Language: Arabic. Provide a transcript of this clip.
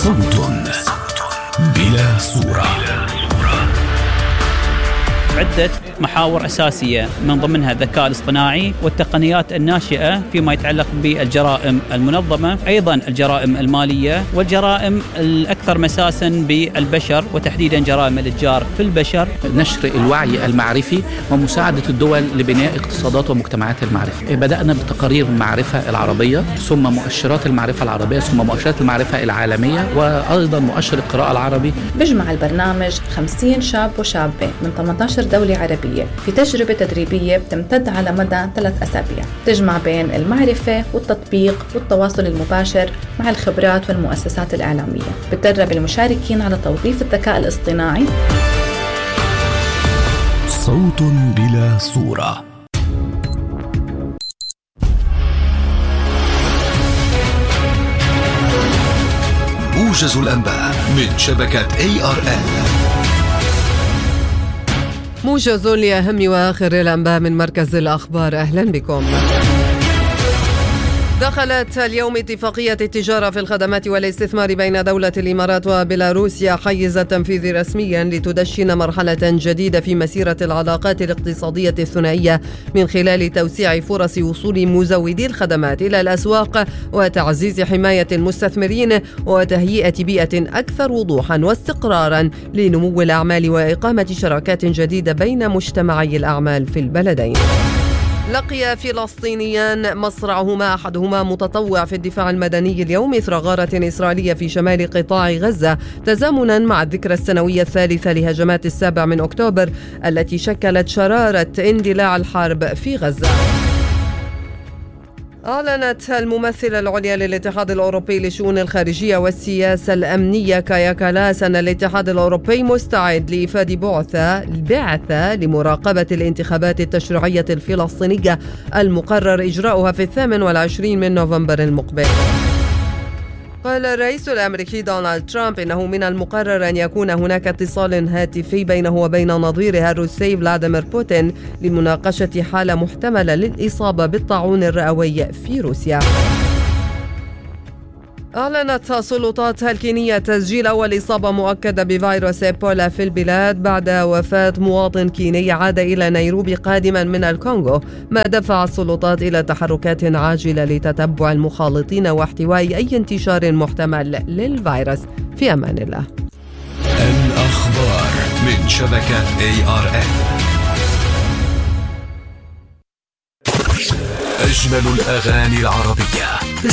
صوت بلا صورة. عدة محاور أساسية من ضمنها الذكاء الاصطناعي والتقنيات الناشئة فيما يتعلق بالجرائم المنظمة، أيضا الجرائم المالية والجرائم الأكثر مساسا بالبشر وتحديدا جرائم الإتجار في البشر. نشر الوعي المعرفي ومساعدة الدول لبناء اقتصادات ومجتمعات المعرفة. بدأنا بتقارير المعرفة العربية، ثم مؤشرات المعرفة العربية، ثم مؤشرات المعرفة العالمية، وأيضا مؤشر القراءة العربي. بيجمع البرنامج 50 شاب وشابة من 18 دولة عربية في تجربة تدريبية بتمتد على مدى 3 أسابيع، تجمع بين المعرفة والتطبيق والتواصل المباشر مع الخبرات والمؤسسات الإعلامية. بتدرب المشاركين على توظيف الذكاء الاصطناعي. صوت بلا صورة. موجز الأنباء من شبكة ARN. موجز لأهم وآخر الأنباء من مركز الأخبار. أهلا بكم. دخلت اليوم اتفاقية التجارة في الخدمات والاستثمار بين دولة الإمارات وبيلاروسيا حيز التنفيذ رسميا لتدشن مرحلة جديدة في مسيرة العلاقات الاقتصادية الثنائية من خلال توسيع فرص وصول مزودي الخدمات إلى الأسواق وتعزيز حماية المستثمرين وتهيئة بيئة أكثر وضوحا واستقرارا لنمو الأعمال وإقامة شراكات جديدة بين مجتمعي الأعمال في البلدين. لقي فلسطينيان مصرعهما أحدهما متطوع في الدفاع المدني اليوم إثر غارة إسرائيلية في شمال قطاع غزة تزامنا مع الذكرى السنوية الثالثة لهجمات 7 أكتوبر التي شكلت شرارة اندلاع الحرب في غزة. أعلنت الممثلة العليا للاتحاد الأوروبي لشؤون الخارجية والسياسة الأمنية كايا كالاس أن الاتحاد الأوروبي مستعد لإيفاد بعثة لمراقبة الانتخابات التشريعية الفلسطينية المقرر إجراؤها في 28 من نوفمبر المقبل. قال الرئيس الأمريكي دونالد ترامب إنه من المقرر أن يكون هناك اتصال هاتفي بينه وبين نظيره الروسي فلاديمير بوتين لمناقشة حالة محتملة للإصابة بالطاعون الرئوي في روسيا. أعلنت السلطات الكينية تسجيل أول إصابة مؤكدة بفيروس إيبولا في البلاد بعد وفاة مواطن كيني عاد إلى نيروبي قادما من الكونغو، ما دفع السلطات إلى تحركات عاجلة لتتبع المخالطين واحتواء أي انتشار محتمل للفيروس. في أمان الله. الأخبار من شبكة ARN. أجمل الأغاني العربية